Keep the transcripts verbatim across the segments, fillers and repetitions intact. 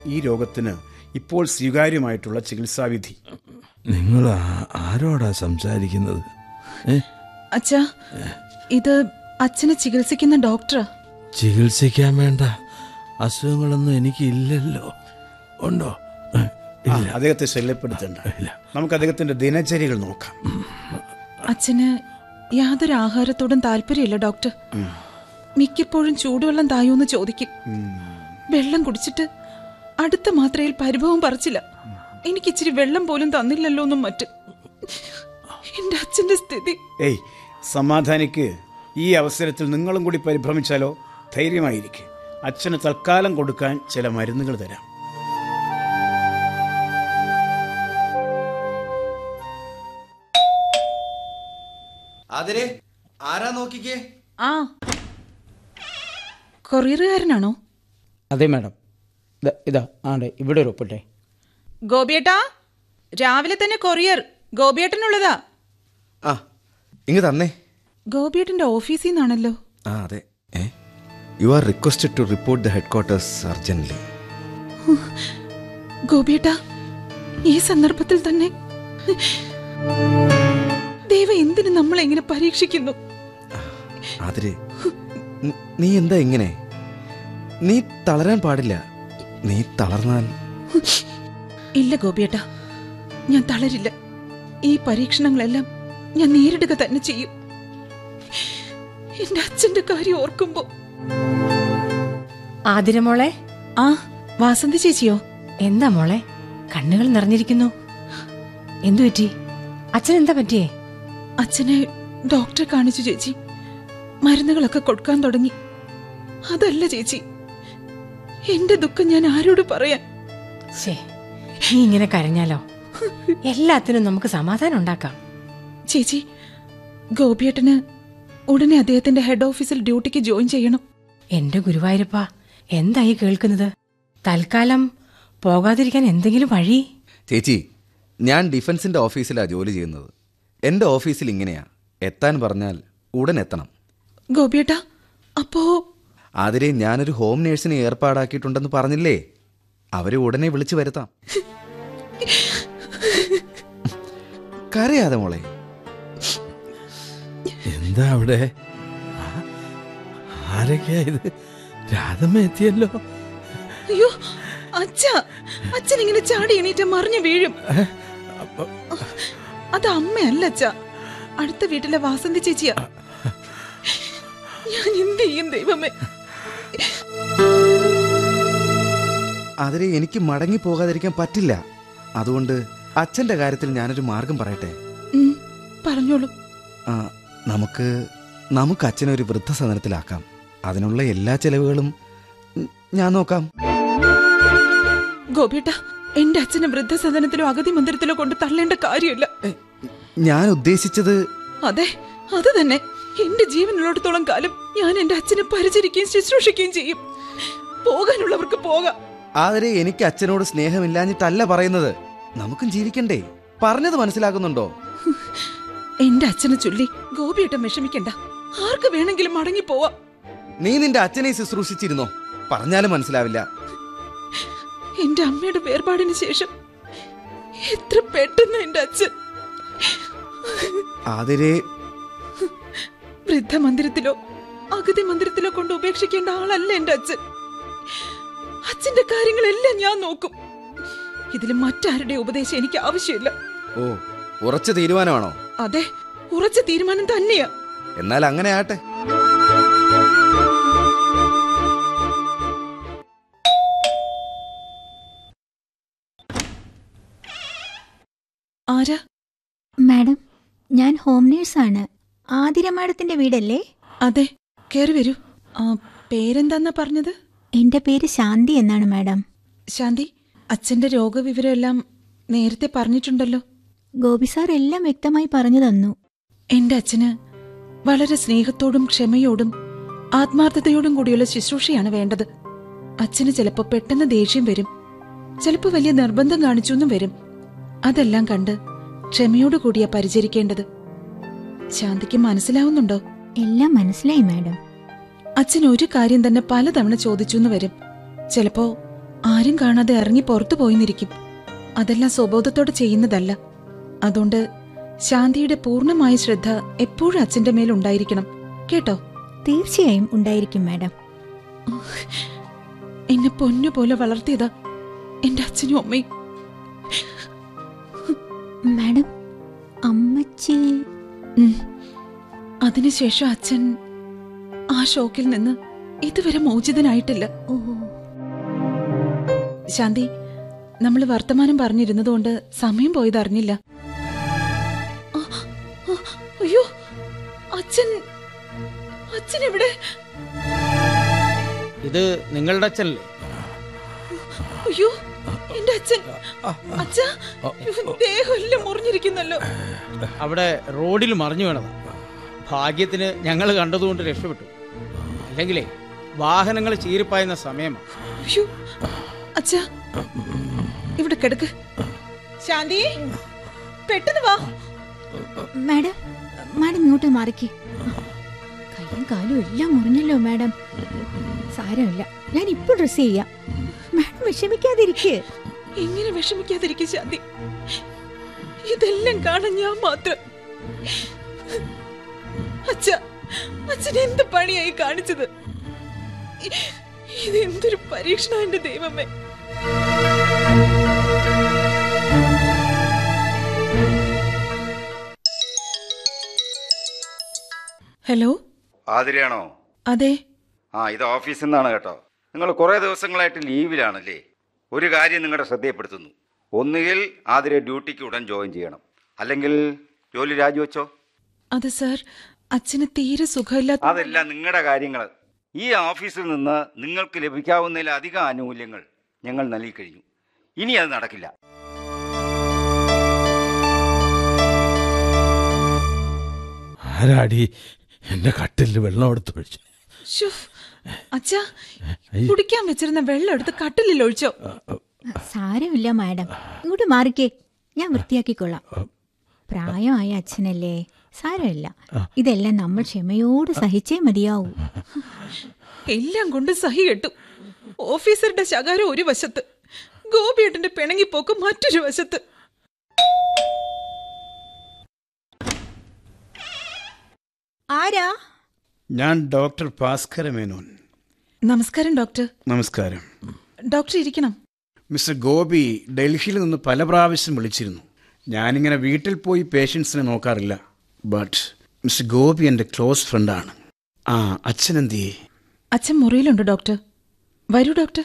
ഈ രോഗത്തിന് ഇപ്പോൾ സ്വീകാര്യമായിട്ടുള്ള ചികിത്സാവിധി. നിങ്ങൾ ആരോടാ സംസാരിക്കുന്നത്? അച്ഛാ, ഇത് അച്ഛനെ ചികിത്സിക്കുന്ന ഡോക്ടറാ. ചികിത്സിക്കാൻ വേണ്ട അസുഖങ്ങളൊന്നും എനിക്ക് ഇല്ലല്ലോ. ഉണ്ടോ? അദ്ദേഹത്തെ ശല്യപ്പെടുത്തണ്ട. നമുക്ക് അദ്ദേഹത്തിന്റെ ദിനചര്യകൾ നോക്കാം. അച്ഛന് യാതൊരു ആഹാരത്തോടും താല്പര്യമില്ല ഡോക്ടർ. മിക്കപ്പോഴും ചൂടുവെള്ളം തായോന്ന് ചോദിക്കും. വെള്ളം കുടിച്ചിട്ട് അടുത്ത മാത്രയിൽ പരിഭവം പറിച്ചില്ല. എനിക്ക് ഇച്ചിരി വെള്ളം പോലും തന്നില്ലല്ലോ എന്നും മറ്റും. എന്റെ അച്ഛന്റെ സ്ഥിതി. ഏയ് സമാധാനിക്ക്. ഈ അവസരത്തിൽ നിങ്ങളും കൂടി പരിഭ്രമിച്ചാലോ? ധൈര്യമായിരിക്കും. അച്ഛന് തൽക്കാലം കൊടുക്കാൻ ചില മരുന്നുകൾ തരാം. അതിരെ ആരാ നോക്കിക്കേ? ആ, കൊറിയറുകാരനാണോ? അതെ മാഡം. ഇതാ ആണ്ടെ ഇവിടെ ഒരു ഒപ്പിട്ടെ. ഗോപിയേട്ടാ, രാവിലെ തന്നെ കൊറിയർ ഗോപിയേട്ടനുള്ളതാ. ആ ഇങ്ങ് തന്നെ. ഗോപിയേട്ടന്റെ ഓഫീസിൽ നിന്നാണല്ലോ. ആ അതെ. ഏ you are requested to report the head quarters urgently. ഗോപിയേട്ടാ, ഈ സന്ദർഭത്തിൽ തന്നെ ദൈവം എന്തിനു നമ്മളെ എങ്ങനെ പരീക്ഷിക്കുന്നു? അതിരെ നീ എന്താ ഇങ്ങനെ? നീ തളരാൻ പാടില്ല. നീ തളർന്നാൽ... ഇല്ല ഗോപിയേട്ടാ, ഞാൻ തളരില്ല. ഈ പരീക്ഷണങ്ങളെല്ലാം ഞാൻ നേരിടുക തന്നെ ചെയ്യും. എന്റെ അച്ഛന്റെ കാര്യം ഓർക്കുമ്പോ. ആതിര മോളെ. ആ വാസന്തി ചേച്ചിയോ? എന്താ മോളെ കണ്ണുകൾ നിറഞ്ഞിരിക്കുന്നു? എന്തു പറ്റി? അച്ഛൻ എന്താ പറ്റിയേ? അച്ഛനെ ഡോക്ടറെ കാണിച്ചു ചേച്ചി. മരുന്നുകളൊക്കെ കൊടുക്കാൻ തുടങ്ങി. അതല്ല ചേച്ചി, എന്റെ ദുഃഖം ഞാൻ ആരോട് പറയാൻ? നീ ഇങ്ങനെ കരഞ്ഞാലോ? എല്ലാത്തിനും നമുക്ക് സമാധാനം ഉണ്ടാക്കാം. ചേച്ചി, ഗോപിയേട്ടന് ഉടനെ അദ്ദേഹത്തിന്റെ ഹെഡ് ഓഫീസിൽ ഡ്യൂട്ടിക്ക് ജോയിൻ ചെയ്യണം. എന്റെ ഗുരുവായൂരപ്പ, എന്തായി കേൾക്കുന്നത്? തൽക്കാലം പോകാതിരിക്കാൻ എന്തെങ്കിലും വഴി? ചേച്ചി, ഞാൻ ഡിഫൻസിന്റെ ഓഫീസിലാ ജോലി ചെയ്യുന്നത്. എന്റെ ഓഫീസിൽ ഇങ്ങനെയാ, എത്താൻ പറഞ്ഞാൽ ഉടൻ എത്തണം. ഗോപിയേട്ടാ, അപ്പോ അതിരെ ഞാനൊരു ഹോം നേഴ്സിനെ ഏർപ്പാടാക്കിയിട്ടുണ്ടെന്ന് പറഞ്ഞില്ലേ? അവരെ ഉടനെ വിളിച്ചു വരുത്താം. കരയാതെ മോളെ. എന്താ അവിടെ? ആരൊക്കെയാ ഇത്? രാധമ്മ എത്തിയല്ലോ. അയ്യോ അച്ഛാ, അച്ഛൻ ഇങ്ങനെ ചാടി എണീറ്റ് മറിഞ്ഞു വീഴും. അത് അമ്മയല്ല അച്ഛാ, അടുത്ത വീട്ടിലെ വാസന്തി ചേച്ചിയാ. ഞാൻ എന്ത് ചെയ്യും ദൈവമേ? അതിരെ എനിക്ക് മടങ്ങി പോകാതിരിക്കാൻ പറ്റില്ല. അതുകൊണ്ട് അച്ഛന്റെ കാര്യത്തിൽ ഞാനൊരു മാർഗം പറയട്ടെ. പറഞ്ഞോളൂ. നമുക്ക് നമുക്ക് അച്ഛനെ ഒരു വൃദ്ധസദനത്തിലാക്കാം. അതിനുള്ള എല്ലാ ചെലവുകളും ഞാൻ നോക്കാം. ഗോപിയേട്ടാ, എന്റെ അച്ഛനെ വൃദ്ധസദനത്തിലോ അഗതി മന്ദിരത്തിലോ കൊണ്ട് തള്ളേണ്ട കാര്യമില്ല. ഞാൻ ഉദ്ദേശിച്ചത്... അതെ, അത് തന്നെ. എന്റെ ജീവനുള്ളിടത്തോളം കാലം ഞാൻ എന്റെ അച്ഛനെ പരിചരിക്കുകയും ശുശ്രൂഷിക്കുകയും ചെയ്യും. പോകാനുള്ളവർക്ക് പോകാം. ആദരെ, എനിക്ക് അച്ഛനോട് സ്നേഹമില്ലാഞ്ഞിട്ടല്ല പറയുന്നത്. നമുക്കും ജീവിക്കണ്ടേ? പറഞ്ഞത് മനസ്സിലാക്കുന്നുണ്ടോ? എന്റെ അച്ഛനെ ചൊല്ലി ഗോപിയേട്ടൻ വിഷമിക്കണ്ട. ആർക്ക് വേണമെങ്കിലും മടങ്ങി പോവാം. നീ നിന്റെ അച്ഛനെ ശുശ്രൂഷിച്ചിരുന്നോ? പറഞ്ഞാലും മനസ്സിലാവില്ല. എന്റെ അമ്മയുടെ വേർപാടിന് ശേഷം എത്ര പെട്ടെന്ന് എന്റെ അച്ഛൻ... ആദരെ, വൃദ്ധമന്ദിരത്തിലോ അഗതി മന്ദിരത്തിലോ കൊണ്ട് ഉപേക്ഷിക്കേണ്ട ആളല്ല എന്റെ അച്ഛൻ. അച്ഛന്റെ കാര്യങ്ങളെല്ലാം ഞാൻ നോക്കും. ഇതിൽ മറ്റാരുടെ ഉപദേശം എനിക്ക് ആവശ്യമില്ല. ഓ, ഉറച്ച തീരുമാനമാണോ? അതെ, ഉറച്ച തീരുമാനം തന്നെയാ. എന്നാൽ അങ്ങനെ ആട്ടെ. ആരാ? മാഡം, ഞാൻ ഹോം നേഴ്സാണ്. ആതിര മാഡത്തിന്റെ വീടല്ലേ? അതെ, കേറി വരൂ. പേരെന്താന്നാ പറഞ്ഞത്? എന്റെ പേര് ശാന്തി എന്നാണ് മാഡം. ശാന്തി, അച്ഛന്റെ രോഗവിവരം എല്ലാം നേരത്തെ പറഞ്ഞിട്ടുണ്ടല്ലോ. ഗോപി സാർ എല്ലാം വ്യക്തമായി പറഞ്ഞു തന്നു. എന്റെ അച്ഛന് വളരെ സ്നേഹത്തോടും ക്ഷമയോടും ആത്മാർത്ഥതയോടും കൂടിയുള്ള ശുശ്രൂഷയാണ് വേണ്ടത്. അച്ഛന് ചിലപ്പോ പെട്ടെന്ന് ദേഷ്യം വരും, ചിലപ്പോ വലിയ നിർബന്ധം കാണിച്ചൊന്നും വരും. അതെല്ലാം കണ്ട് ക്ഷമയോടുകൂടിയാ പരിചരിക്കേണ്ടത്. ശാന്തിക്ക് മനസ്സിലാവുന്നുണ്ടോ? എല്ലാം മനസ്സിലായി മാഡം. അച്ഛൻ ഒരു കാര്യം തന്നെ പലതവണ ചോദിച്ചു എന്ന് വരും. ചിലപ്പോ ആരും കാണാതെ ഇറങ്ങി പുറത്തു പോയിന്നിരിക്കും. അതെല്ലാം സ്വബോധത്തോടെ ചെയ്യുന്നതല്ല. അതുകൊണ്ട് ശാന്തിയുടെ പൂർണ്ണമായ ശ്രദ്ധ എപ്പോഴും അച്ഛന്റെ മേൽ ഉണ്ടായിരിക്കണം കേട്ടോ. തീർച്ചയായും ഉണ്ടായിരിക്കും മാഡം. എന്നെ പൊന്നുപോലെ വളർത്തിയതാ എന്റെ അച്ഛനും അമ്മയും. മാഡം, അമ്മച്ചി ഉം. അതിനുശേഷം അച്ഛൻ ആ ഷോക്കിൽ നിന്ന് ഇതുവരെ മോചിതനായിട്ടില്ല. ഓ, ശാന്തി, നമ്മൾ വർത്തമാനം പറഞ്ഞിരുന്നതുകൊണ്ട് സമയം പോയത് അറിഞ്ഞില്ല. ആ, ആ, അയ്യോ, അച്ഛൻ അച്ഛൻ എവിടെ? ഇത് നിങ്ങളുടെ അച്ഛനല്ലേ? അയ്യോ, എന്റെ അച്ഛൻ. അച്ഛാ, ദേഹമെല്ലാം മുറിഞ്ഞിരിക്കുന്നല്ലോ. അവിടെ റോഡിൽ മറിഞ്ഞു വീണതാ. ഭാഗ്യത്തിന് ഞങ്ങൾ കണ്ടതുകൊണ്ട് രക്ഷപ്പെട്ടു. അല്ലെങ്കിലേ വാഹനങ്ങൾ ചീരിപ്പായുന്ന സമയമാണ്. അയ്യോ, അച്ഛാ, ഇവിടെ കിടക്ക്. ശാന്തി, പെട്ടെന്ന് വാ. മാഡം, മാഡം ഇങ്ങോട്ട് മാറിക്ക്. കയ്യും കാലും എല്ലാം മുറിഞ്ഞല്ലോ മാഡം. സാരമില്ല, ഞാൻ ഇപ്പോൾ ഡ്രസ് ചെയ്യാം. മാഡം വിഷമിക്കാതിരിക്കേ. എങ്ങനെ വിഷമിക്കാതിരിക്കും ശാന്തി? ഇതെല്ലാം കാണാൻ ഞാൻ മാത്രം. അച്ഛ അച്ഛൻ എന്ത് പണിയായി കാണിച്ചത്? ഇതെന്തൊരു പരീക്ഷണ എന്റെ ദൈവമേ. ഹലോ, ആതിരയാണോ? അതെ. ആ, ഇത് ഓഫീസിൽ നിന്നാണ് കേട്ടോ. നിങ്ങൾ കുറേ ദിവസങ്ങളായിട്ട് ലീവിലാണല്ലേ? ഒരു കാര്യം നിങ്ങളുടെ ശ്രദ്ധയപ്പെടുത്തുന്നു. ഒന്നുകിൽ ആതിര ഡ്യൂട്ടിക്ക് ഉടൻ ജോയിൻ ചെയ്യണം, അല്ലെങ്കിൽ ജോലി രാജിവെച്ചോ. അത് സാർ, അച്ഛന് തീരെ സുഖമില്ലാത്ത. അതെല്ലാം നിങ്ങളുടെ കാര്യങ്ങൾ. ഈ ഓഫീസിൽ നിന്ന് നിങ്ങൾക്ക് ലഭിക്കാവുന്നതിലധികം ആനുകൂല്യങ്ങൾ ഞങ്ങൾ നൽകിക്കഴിഞ്ഞു. ഇനി അത് നടക്കില്ല. ആരാടി എന്റെ കട്ടിലിൽ വെള്ളം എടുത്തൊഴിച്ചു? അച്ഛാ, കുടിക്കാൻ വെച്ചിരുന്ന വെള്ളം എടുത്ത് കട്ടിലിൽ ഒഴിച്ചോ? സാരമില്ല മാഡം, ഇങ്ങോട്ട് മാറിക്കേ, ഞാൻ വൃത്തിയാക്കിക്കൊള്ളാം. പ്രായമായ അച്ഛനല്ലേ, സാരമില്ല. ഇതെല്ലാം നമ്മൾ ക്ഷമയോട് സഹിച്ചേ മതിയാവൂ. എല്ലാം കൊണ്ട് സഹി കെട്ടു. ഓഫീസറുടെ ശകാരം ഒരു വശത്ത്, ഗോപിയേട്ടന്റെ പിണങ്ങിപ്പോക്ക് മറ്റൊരു വശത്ത്. ആരാ? ഞാൻ ഡോക്ടർ ഭാസ്കര മേനോൻ. നമസ്കാരം ഡോക്ടർ. നമസ്കാരം. ഡോക്ടർ ഇരിക്കണം. മിസ്റ്റർ ഗോപി ഡൽഹിയിൽ നിന്ന് പല പ്രാവശ്യം വിളിച്ചിരുന്നു. ഞാനിങ്ങനെ വീട്ടിൽ പോയി പേഷ്യൻസിനെ നോക്കാറില്ല. ബട്ട് മിസ്റ്റർ ഗോപി എൻ്റെ ക്ലോസ് ഫ്രണ്ടാണ്. ആ, അച്ഛൻ എന്തിയേ? അച്ഛൻ മുറിയിലുണ്ട് ഡോക്ടർ. വരൂ ഡോക്ടർ.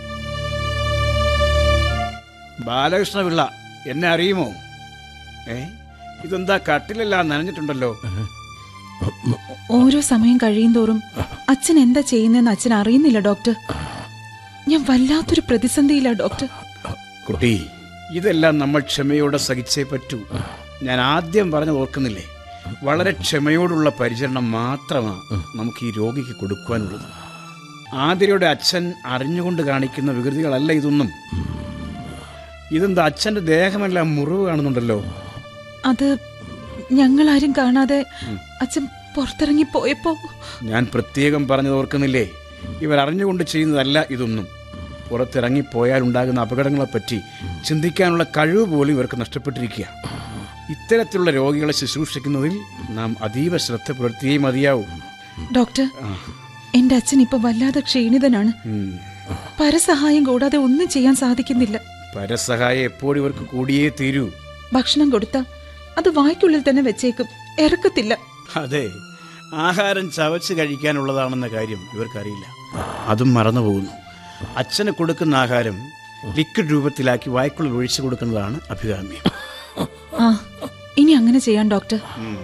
ബാലകൃഷ്ണപിള്ള എന്നെ അറിയുമോ? ഏ, ഇതെന്താ കട്ടിലെല്ലാം നനഞ്ഞിട്ടുണ്ടല്ലോ. ഓരോ സമയം കഴിയും തോറും അച്ഛൻ എന്താ ചെയ്യുന്നതെന്ന് അച്ഛൻ അറിയുന്നില്ല ഡോക്ടർ. ഞാൻ വല്ലാത്തൊരു പ്രതിസന്ധിയില്ല ഡോക്ടർ. കുട്ടി, ഇതെല്ലാം നമ്മൾ ക്ഷമയോടെ സഹിച്ചേ പറ്റൂ. ഞാൻ ആദ്യം പറഞ്ഞത് ഓർക്കുന്നില്ലേ? വളരെ ക്ഷമയോടുള്ള പരിചരണം മാത്രമാണ് നമുക്ക് ഈ രോഗിക്ക് കൊടുക്കുവാനുള്ളത്. ആതിരയുടെ അച്ഛൻ അറിഞ്ഞുകൊണ്ട് കാണിക്കുന്ന വികൃതികളല്ല ഇതൊന്നും. ഇതെന്താ, അച്ഛൻ്റെ ദേഹമെല്ലാം മുറിവ് കാണുന്നുണ്ടല്ലോ. അത് ഞങ്ങളാരും കാണാതെ അച്ഛൻ പുറത്തിറങ്ങി പോയപ്പോ. ഞാൻ പ്രത്യേകം പറഞ്ഞത് ഓർക്കുന്നില്ലേ? ഇവർ അറിഞ്ഞുകൊണ്ട് ചെയ്യുന്നതല്ല ഇതൊന്നും. പുറത്തിറങ്ങിപ്പോയാൽ ഉണ്ടാകുന്ന അപകടങ്ങളെപ്പറ്റി ചിന്തിക്കാനുള്ള കഴിവ് പോലും ഇവർക്ക് നഷ്ടപ്പെട്ടിരിക്കുക. ഇത്തരത്തിലുള്ള രോഗികളെ ശുശ്രൂഷിക്കുന്നതിൽ നാം അതീവ ശ്രദ്ധ പുലർത്തിയേ മതിയാവും. ഡോക്ടർ, എന്റെ അച്ഛൻ ഇപ്പൊ വല്ലാതെ ക്ഷീണിതനാണ്. പരസഹായം കൂടാതെ ഒന്നും ചെയ്യാൻ സാധിക്കുന്നില്ല. പരസഹായം എപ്പോഴും ഇവർക്ക് കൂടിയേ തീരൂ. ഭക്ഷണം കൊടുത്ത അത് വായ്ക്കുള്ളിൽ തന്നെ വെച്ചേക്കും, ഇറക്കത്തില്ല. അതെ, ആഹാരം ചവച്ച് കഴിക്കാനുള്ളതാണെന്ന കാര്യം ഇവർക്കറിയില്ല. അതും മറന്നുപോകുന്നു. അച്ഛന് കൊടുക്കുന്ന ആഹാരം ലിക്വിഡ് രൂപത്തിലാക്കി വായ്ക്കുള്ളിൽ ഒഴിച്ചു കൊടുക്കുന്നതാണ് അഭികാമ്യം. ആ, ഇനി അങ്ങനെ ചെയ്യാം ഡോക്ടർ.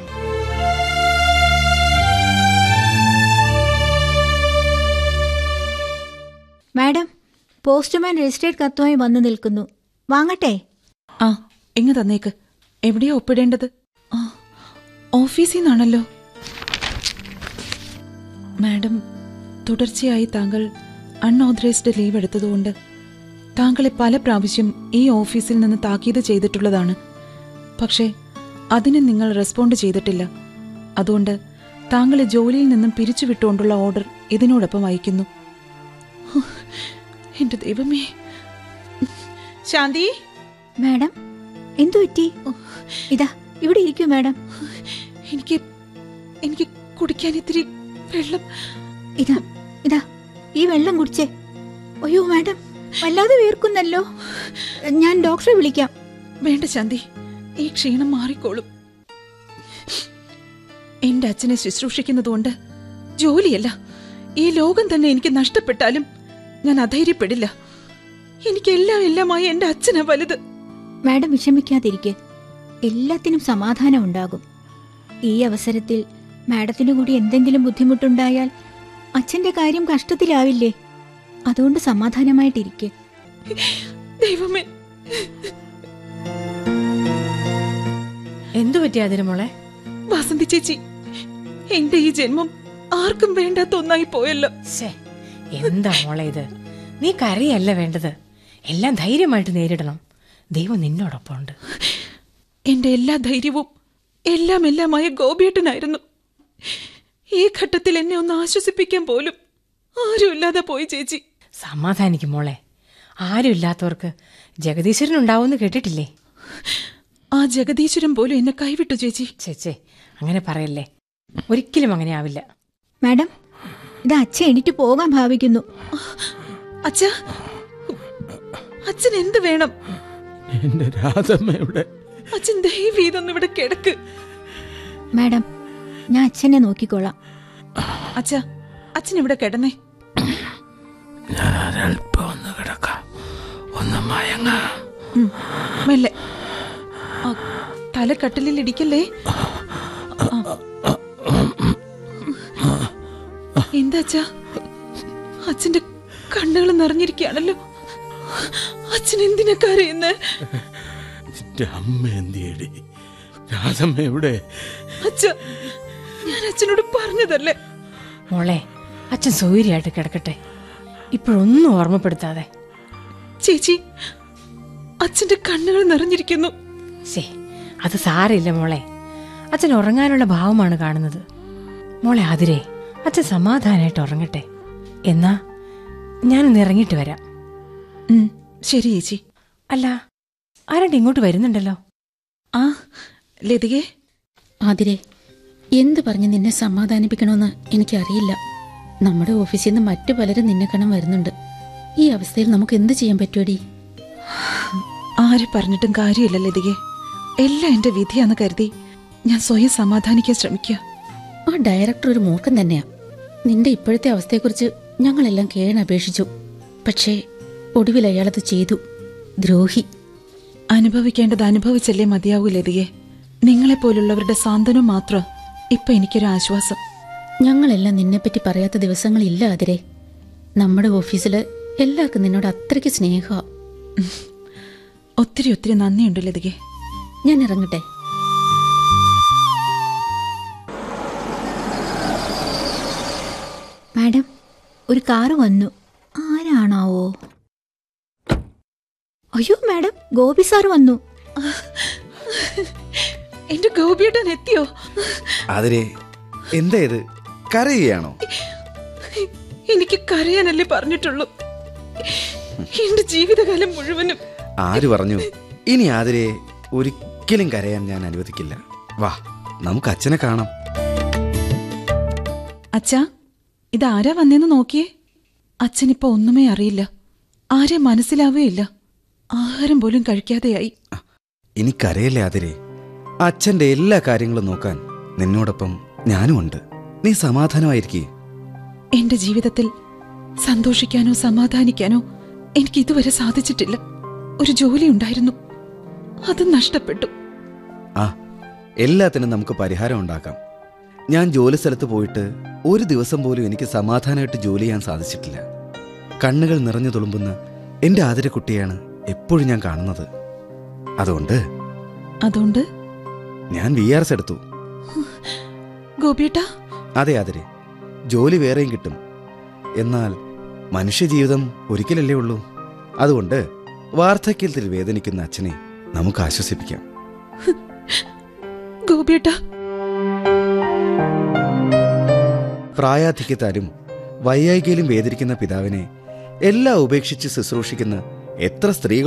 മാഡം, പോസ്റ്റ്മാൻ രജിസ്ട്രേഡ് കത്തുമായി വന്നു നിൽക്കുന്നു. വാങ്ങട്ടെ? ആ, എങ്ങ് തന്നേക്ക്. എവിടെയാ ഒപ്പിടേണ്ടത്? ആ, ഓഫീസിൽ നിന്നാണല്ലോ. മാഡം, തുടർച്ചയായി താങ്കൾ അൺഓതറൈസ്ഡ് ലീവ് എടുത്തതുകൊണ്ട് താങ്കളെ പല പ്രാവശ്യം ഈ ഓഫീസിൽ നിന്ന് താക്കീത് ചെയ്തിട്ടുള്ളതാണ്. പക്ഷേ അതിന് നിങ്ങൾ റെസ്പോണ്ട് ചെയ്തിട്ടില്ല. അതുകൊണ്ട് താങ്കളെ ജോലിയിൽ നിന്നും പിരിച്ചുവിട്ടുകൊണ്ടുള്ള ഓർഡർ ഇതിനോടൊപ്പം അയക്കുന്നു. എന്റെ ദൈവമേ. ശാന്തി, മാഡം എന്തു പറ്റി? ഇതാ ഇവിടെ ഇരിക്കൂ മാഡം. എനിക്ക് എനിക്ക് കുടിക്കാൻ ഇത്തിരി വെള്ളം. ഇതാ ഇതാ ഈ വെള്ളം കുടിച്ചേ. അയ്യോ മാഡം, വല്ലാതെ വീർക്കുന്നല്ലോ. ഞാൻ ഡോക്ടറെ വിളിക്കാം. വേണ്ട ശാന്തി, ഈ ക്ഷീണം മാറിക്കോളും. എന്റെ അച്ഛനെ ശുശ്രൂഷിക്കുന്നതുകൊണ്ട് ജോലിയല്ല, ഈ ലോകം തന്നെ എനിക്ക് നഷ്ടപ്പെട്ടാലും ഞാൻ അധൈര്യപ്പെടില്ല. എനിക്ക് എല്ലാം എല്ലാമായി എന്റെ അച്ഛനാ വലുത്. മാഡം വിഷമിക്കാതിരിക്കെ, എല്ലാത്തിനും സമാധാനം ഉണ്ടാകും. ഈ അവസരത്തിൽ മാഡത്തിനു കൂടി എന്തെങ്കിലും ബുദ്ധിമുട്ടുണ്ടായാൽ അച്ഛന്റെ കാര്യം കഷ്ടത്തിലാവില്ലേ? അതുകൊണ്ട് സമാധാനമായിട്ടിരിക്കെ. ദൈവമേ, എന്തു പറ്റി അതിന് മോളെ? വസന്തി ചേച്ചി, എന്റെ ഈ ജന്മം ആർക്കും വേണ്ടാത്ത ഒന്നായി പോയല്ലോ. എന്താ മോളെ ഇത്? നീ കരയല്ല വേണ്ടത്, എല്ലാം ധൈര്യമായിട്ട് നേരിടണം. ദൈവം നിന്നോടൊപ്പം ഉണ്ട്. എന്റെ എല്ലാ ധൈര്യവും എല്ലാം എല്ലാമായ ഗോപിയേട്ടനായിരുന്നു. ഈ ഘട്ടത്തിൽ എന്നെ ഒന്ന് ആശ്വസിപ്പിക്കാൻ പോലും ആരുമില്ലാതെ പോയി ചേച്ചി. സമാധാനിക്കും മോളെ. ആരും ഇല്ലാത്തവർക്ക് ജഗദീശ്വരൻ ഉണ്ടാവുമെന്ന് കേട്ടിട്ടില്ലേ? ആ ജഗദീശ്വരൻ പോലും എന്നെ കൈവിട്ടു ചേച്ചി. ചേച്ചേ, അങ്ങനെ പറയല്ലേ, ഒരിക്കലും അങ്ങനെ ആവില്ല. മാഡം, ഇത് അച്ഛൻ എണീറ്റ് പോകാൻ ഭാവിക്കുന്നു. അച്ഛാ, അച്ഛൻ എന്ത് വേണം? എന്റെ രാധമ്മയുടെ അച്ഛൻ ദയവ് ഇതൊന്നും ഇവിടെ കിടക്ക്. മാഡം, ഞാൻ അച്ഛനെ നോക്കിക്കോളാം. അച്ഛാ, അച്ഛൻ ഇവിടെ കിടന്നേ. ഞാൻ ഒരൽപ്പം ഒന്ന് കിടക്കാം, ഒന്ന് മയങ്ങ. മെല്ലെ, തലക്കട്ടിലിൽ ഇടിക്കല്ലേ. എന്താ അച്ഛാ, അച്ഛന്റെ കണ്ണുകൾ നിറഞ്ഞിരിക്കുകയാണല്ലോ. അച്ഛൻ എന്തിനാ കരയുന്നേ? അമ്മ എന്തിയടി? രാധമ്മ എവിടെ? അച്ഛാ, ഞാൻ അച്ഛനോട് പറഞ്ഞതല്ലേ. മോളെ, അച്ഛൻ സൗകര്യമായിട്ട് കിടക്കട്ടെ, ഇപ്പോഴൊന്നും ഓർമ്മപ്പെടുത്താതെ. ചേച്ചി, അച്ഛന്റെ കണ്ണുകൾ നിറഞ്ഞിരിക്കുന്നു. ശേ, അത് സാരമില്ല മോളെ, അച്ഛൻ ഉറങ്ങാനുള്ള ഭാവമാണ് കാണുന്നത്. മോളെ ആതിരേ, അച്ഛൻ സമാധാനമായിട്ട് ഉറങ്ങട്ടെ. എന്നാ ഞാനൊന്ന് ഇറങ്ങിയിട്ട് വരാം. ശരി ചേച്ചി. അല്ല, ആരാണ്ട് ഇങ്ങോട്ട് വരുന്നുണ്ടല്ലോ. ആ ലതികേ. ആതിരേ, എന്ത് പറഞ്ഞ് നിന്നെ സമാധാനിപ്പിക്കണമെന്ന് എനിക്കറിയില്ല. നമ്മുടെ ഓഫീസിൽ നിന്ന് മറ്റു പലരും നിന്നെ കാണാൻ വരുന്നുണ്ട്. ഈ അവസ്ഥയിൽ നമുക്ക് എന്ത് ചെയ്യാൻ പറ്റുമടി? ആരെ പറഞ്ഞിട്ടും കാര്യമില്ല ലതികേ. എല്ലാം എന്റെ വിധിയാന്ന് കരുതി ഞാൻ സ്വയം സമാധാനിക്കാൻ ശ്രമിക്കുക. ആ ഡയറക്ടർ ഒരു മൂർഖൻ തന്നെയാ. നിന്റെ ഇപ്പോഴത്തെ അവസ്ഥയെക്കുറിച്ച് ഞങ്ങളെല്ലാം കേണപേക്ഷിച്ചു. പക്ഷേ ഒടുവിൽ അയാളത് ചെയ്തു. ദ്രോഹി. അനുഭവിക്കേണ്ടത് അനുഭവിച്ചല്ലേ മതിയാവൂ ലതികേ. നിങ്ങളെപ്പോലുള്ളവരുടെ സാന്ത്വനം മാത്രം ഇപ്പൊ എനിക്കൊരു ആശ്വാസം. ഞങ്ങളെല്ലാം നിന്നെപ്പറ്റി പറയാത്ത ദിവസങ്ങളില്ല ആതിരേ. നമ്മുടെ ഓഫീസിൽ എല്ലാവർക്കും നിന്നോട് അത്രയ്ക്ക് സ്നേഹമാ. ഒത്തിരി ഒത്തിരി നന്ദിയുണ്ട് ലതികേ. ഞാൻ ഇറങ്ങട്ടെ. മാഡം, ഒരു കാറ് വന്നു. ആരാണാവോ? അയ്യോ മാഡം, ഗോപി സാർ വന്നു. എന്റെ ഗോപിയേട്ടൻ എത്തിയോ? അതിരെ എന്താ ഇത്, കരയുകയാണോ? എനിക്ക് കരയാനല്ലേ പറഞ്ഞിട്ടുള്ളൂ. എന്റെ ജീവിതകാലം മുഴുവനും. ആര് പറഞ്ഞു? ഇനി ആതിരെ ഒരിക്കലും കരയാൻ ഞാൻ അനുവദിക്കില്ല. വാ, നമുക്ക് അച്ഛനെ കാണാം. അച്ഛാ, ഇതാരാ വന്നേന്ന് നോക്കിയേ. അച്ഛനിപ്പോ ഒന്നുമേ അറിയില്ല, ആരെ മനസ്സിലാവുകയില്ല. ആഹാരം പോലും കഴിക്കാതെയായി. ഇനി കരയല്ലേ ആതിരെ. അച്ഛന്റെ എല്ലാ കാര്യങ്ങളും നോക്കാൻ നിന്നോടൊപ്പം ഞാനും ഉണ്ട്. നീ സമാധാനമായിരിക്കേ. എന്റെ ജീവിതത്തിൽ സന്തോഷിക്കാനോ സമാധാനിക്കാനോ എനിക്ക് ഇതുവരെ സാധിച്ചിട്ടില്ല. ഒരു ജോലി ഉണ്ടായിരുന്നു, അത് നഷ്ടപ്പെട്ടു. ആ, എല്ലാത്തിനും നമുക്ക് പരിഹാരം ഉണ്ടാക്കാം. ഞാൻ ജോലി സ്ഥലത്ത് പോയിട്ട് ഒരു ദിവസം പോലും എനിക്ക് സമാധാനമായിട്ട് ജോലി ചെയ്യാൻ സാധിച്ചിട്ടില്ല. കണ്ണുകൾ നിറഞ്ഞു തുളുമ്പുന്ന എൻ്റെ ആതിരക്കുട്ടിയാണ് എപ്പോഴും ഞാൻ കാണുന്നത്. അതുകൊണ്ട് അതുകൊണ്ട് ഞാൻ വി ആർ എസ് എടുത്തു. ഗോപിയേട്ടാ? അതെ ആതിരെ, ജോലി വേറെയും കിട്ടും. എന്നാൽ മനുഷ്യജീവിതം ഒരിക്കലല്ലേ ഉള്ളൂ. അതുകൊണ്ട് വാർദ്ധക്യത്തിൽ വേദനിക്കുന്ന അച്ഛനെ നമുക്ക് ആശ്വസിപ്പിക്കാം. ഗോപിയേട്ടാ, പ്രായാധിക്യത്താലും വൈയായികയിലും വേദനിക്കുന്ന പിതാവിനെ എല്ലാം ഉപേക്ഷിച്ച് ശുശ്രൂഷിക്കുന്ന എത്ര സ്ത്രീകൾ